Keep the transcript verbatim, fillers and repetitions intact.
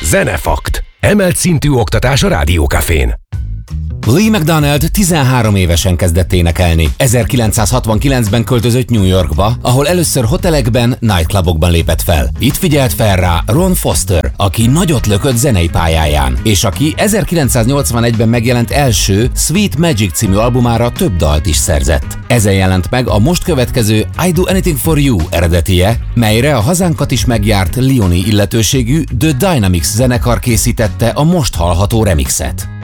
Zenefakt. Emelt szintű oktatás a Rádiókafén. Lee McDonald tizenhárom évesen kezdett énekelni. ezerkilencszázhatvankilencben költözött New Yorkba, ahol először hotelekben, nightclubokban lépett fel. Itt figyelt fel rá Ron Foster, aki nagyot lökött zenei pályáján, és aki ezerkilencszáznyolcvanegyben megjelent első Sweet Magic című albumára több dalt is szerzett. Ezen jelent meg a most következő I Do Anything For You eredetie, melyre a hazánkat is megjárt Lioni illetőségű The Dynamics zenekar készítette a most hallható remixet.